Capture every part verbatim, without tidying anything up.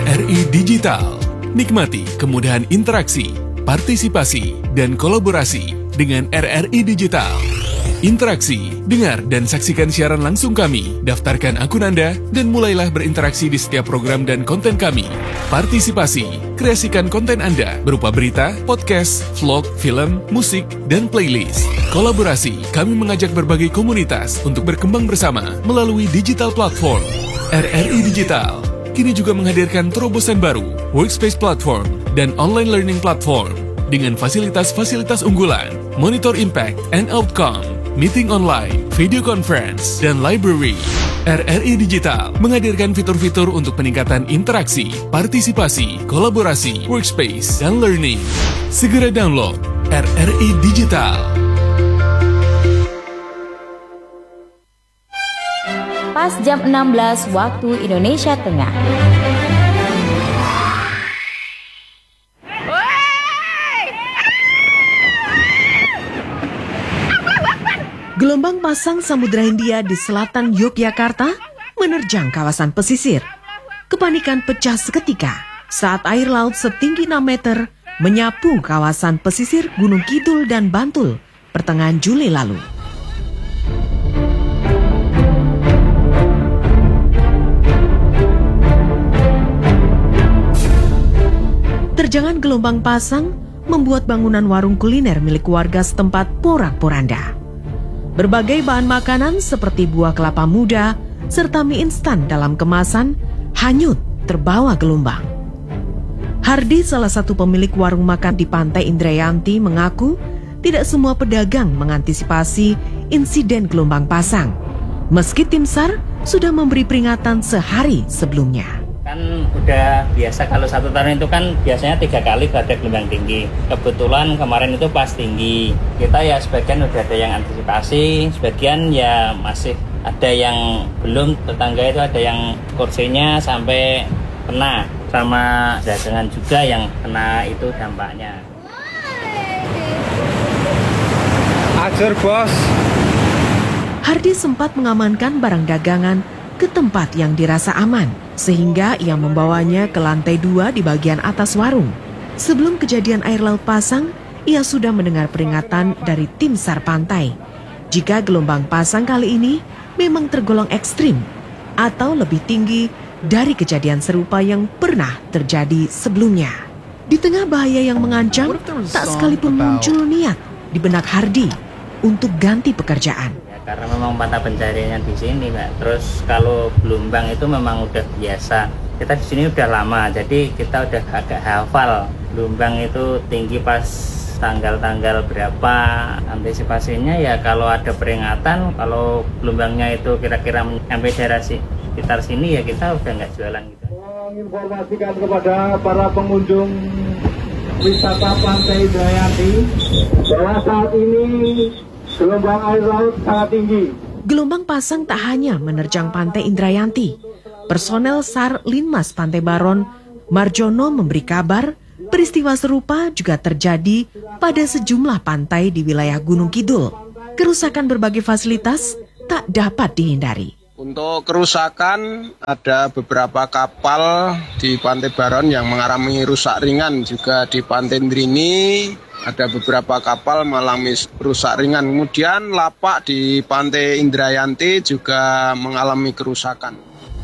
R I Digital. Nikmati kemudahan interaksi, partisipasi, dan kolaborasi dengan R R I Digital. Interaksi, dengar dan saksikan siaran langsung kami, daftarkan akun Anda, dan mulailah berinteraksi di setiap program dan konten kami. Partisipasi, kreasikan konten Anda berupa berita, podcast, vlog, film, musik, dan playlist. Kolaborasi, kami mengajak berbagai komunitas untuk berkembang bersama melalui digital platform. R R I Digital kini juga menghadirkan terobosan baru, workspace platform, dan online learning platform dengan fasilitas-fasilitas unggulan, monitor impact and outcome, meeting online, video conference, dan library. R R I Digital menghadirkan fitur-fitur untuk peningkatan interaksi, partisipasi, kolaborasi, workspace, dan learning. Segera download R R I Digital. Pas jam enam belas waktu Indonesia Tengah. Gelombang pasang Samudra Hindia di selatan Yogyakarta menerjang kawasan pesisir. Kepanikan pecah seketika saat air laut setinggi enam meter menyapu kawasan pesisir Gunung Kidul dan Bantul pertengahan Juli lalu. Terjangan gelombang pasang membuat bangunan warung kuliner milik warga setempat porak-poranda. Berbagai bahan makanan seperti buah kelapa muda serta mie instan dalam kemasan hanyut terbawa gelombang. Hardi, salah satu pemilik warung makan di Pantai Indrayanti, mengaku tidak semua pedagang mengantisipasi insiden gelombang pasang. Meski tim SAR sudah memberi peringatan sehari sebelumnya. Kan udah biasa kalau satu tahun itu kan biasanya tiga kali ada gelombang tinggi. Kebetulan kemarin itu pas tinggi. Kita ya sebagian udah ada yang antisipasi, sebagian ya masih ada yang belum. Tetangga itu ada yang kursinya sampai kena, sama dagangan juga yang kena itu dampaknya. Ajar bos. Hardi sempat mengamankan barang dagangan ke tempat yang dirasa aman, sehingga ia membawanya ke lantai dua di bagian atas warung. Sebelum kejadian air laut pasang, ia sudah mendengar peringatan dari tim SAR pantai. Jika gelombang pasang kali ini memang tergolong ekstrim atau lebih tinggi dari kejadian serupa yang pernah terjadi sebelumnya. Di tengah bahaya yang mengancam, tak sekalipun muncul niat di benak Hardi untuk ganti pekerjaan. Karena memang mata pencariannya di sini, Mbak. Terus kalau gelombang itu memang udah biasa. Kita di sini udah lama, jadi kita udah agak hafal gelombang itu tinggi pas tanggal-tanggal berapa. Antisipasinya ya kalau ada peringatan, kalau gelombangnya itu kira-kira sampai daerah sekitar sini ya kita udah nggak jualan gitu. Menginformasikan kepada para pengunjung wisata Pantai Indrayanti bahwa saat ini gelombang air laut sangat tinggi. Gelombang pasang tak hanya menerjang Pantai Indrayanti. Personel SAR Linmas Pantai Baron, Marjono, memberi kabar peristiwa serupa juga terjadi pada sejumlah pantai di wilayah Gunung Kidul. Kerusakan berbagai fasilitas tak dapat dihindari. Untuk kerusakan, ada beberapa kapal di Pantai Baron yang mengalami rusak ringan, juga di Pantai Indrini ada beberapa kapal mengalami rusak ringan. Kemudian lapak di Pantai Indrayanti juga mengalami kerusakan.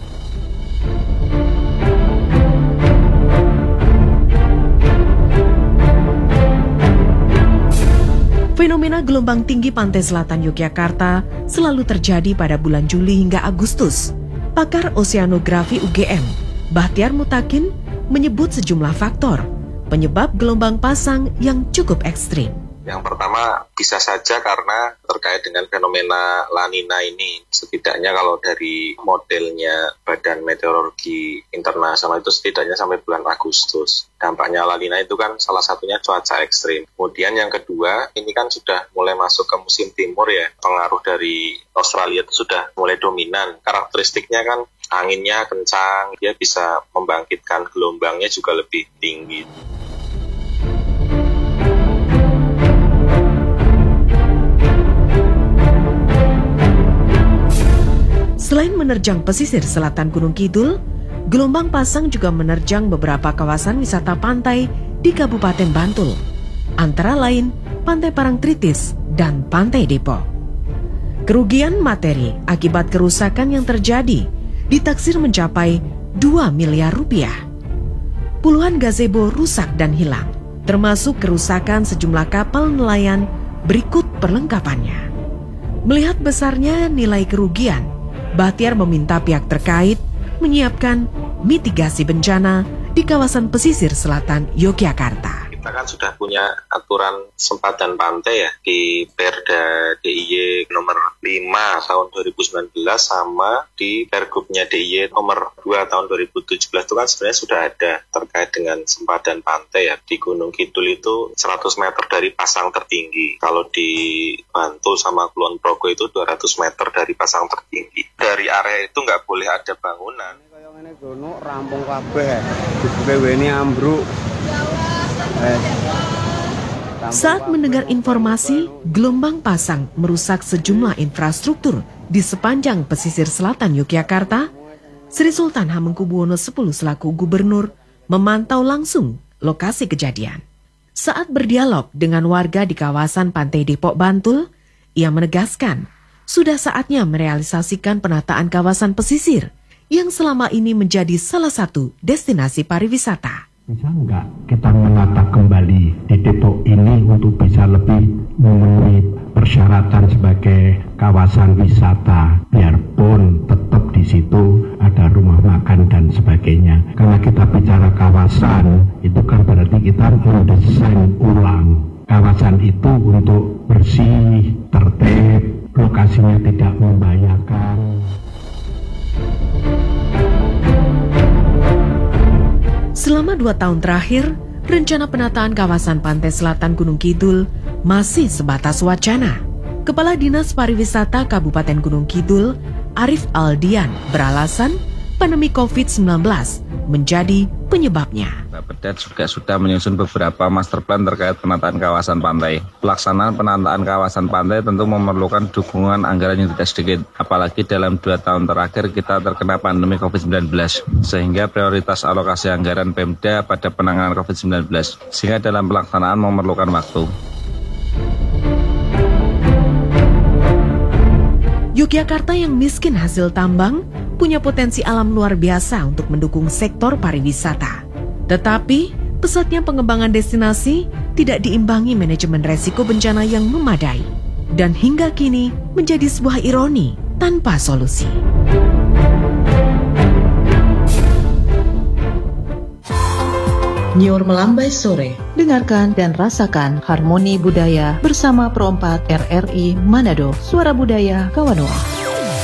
Fenomena gelombang tinggi pantai selatan Yogyakarta selalu terjadi pada bulan Juli hingga Agustus. Pakar oseanografi U G M, Bahtiar Mutakin, menyebut sejumlah faktor penyebab gelombang pasang yang cukup ekstrim. Yang pertama bisa saja karena terkait dengan fenomena La Nina ini. Setidaknya kalau dari modelnya Badan Meteorologi Internasional itu setidaknya sampai bulan Agustus. Dampaknya La Nina itu kan salah satunya cuaca ekstrim. Kemudian yang kedua, ini kan sudah mulai masuk ke musim timur ya. Pengaruh dari Australia itu sudah mulai dominan. Karakteristiknya kan anginnya kencang, dia bisa membangkitkan gelombangnya juga lebih tinggi. Selain menerjang pesisir selatan Gunung Kidul, gelombang pasang juga menerjang beberapa kawasan wisata pantai di Kabupaten Bantul, antara lain Pantai Parangtritis dan Pantai Depok. Kerugian materi akibat kerusakan yang terjadi ditaksir mencapai dua miliar rupiah. Puluhan gazebo rusak dan hilang, termasuk kerusakan sejumlah kapal nelayan. Berikut perlengkapannya. Melihat besarnya nilai kerugian, Bahtiar meminta pihak terkait menyiapkan mitigasi bencana di kawasan pesisir selatan Yogyakarta. Kita kan sudah punya aturan sempadan pantai ya di Perda D I Y nomor lima tahun dua ribu sembilan belas sama di Pergubnya D I Y nomor dua tahun dua ribu tujuh belas itu kan sebenarnya sudah ada terkait dengan sempadan pantai ya. Di Gunung Kidul itu seratus meter dari pasang tertinggi. Kalau di Bantul sama Kulon Progo itu dua ratus meter dari pasang tertinggi. Dari area itu nggak boleh ada bangunan. Ini gunung rampung kabeh, ini ambruk. Saat mendengar informasi, gelombang pasang merusak sejumlah infrastruktur di sepanjang pesisir selatan Yogyakarta, Sri Sultan Hamengkubuwono X selaku gubernur memantau langsung lokasi kejadian. Saat berdialog dengan warga di kawasan Pantai Depok Bantul, ia menegaskan sudah saatnya merealisasikan penataan kawasan pesisir yang selama ini menjadi salah satu destinasi pariwisata. Bisa enggak kita menata kembali di Depok ini untuk bisa lebih memenuhi persyaratan sebagai kawasan wisata, biarpun tetap di situ ada rumah makan dan sebagainya. Karena kita bicara kawasan, itu kan berarti kita mendesain ulang kawasan itu untuk bersih, tertib, lokasinya tidak membahayakan. Selama dua tahun terakhir, rencana penataan kawasan pantai selatan Gunung Kidul masih sebatas wacana. Kepala Dinas Pariwisata Kabupaten Gunung Kidul, Arif Aldian, beralasan pandemi covid sembilan belas menjadi penyebabnya. Bapeda juga sudah menyusun beberapa master plan terkait penataan kawasan pantai. Pelaksanaan penataan kawasan pantai tentu memerlukan dukungan anggaran yang tidak sedikit. Apalagi dalam dua tahun terakhir kita terkena pandemi covid sembilan belas. Sehingga prioritas alokasi anggaran Pemda pada penanganan covid sembilan belas. Sehingga dalam pelaksanaan memerlukan waktu. Yogyakarta yang miskin hasil tambang punya potensi alam luar biasa untuk mendukung sektor pariwisata. Tetapi, pesatnya pengembangan destinasi tidak diimbangi manajemen resiko bencana yang memadai. Dan hingga kini menjadi sebuah ironi tanpa solusi. Nyiur melambai sore, dengarkan dan rasakan harmoni budaya bersama Pro empat R R I Manado, Suara Budaya Kawanoa.